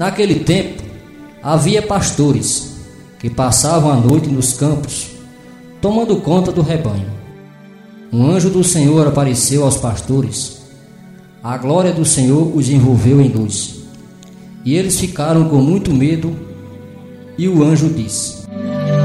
Naquele tempo, havia pastores que passavam a noite nos campos, tomando conta do rebanho. Um anjo do Senhor apareceu aos pastores. A glória do Senhor os envolveu em luz. E eles ficaram com muito medo. E o anjo disse: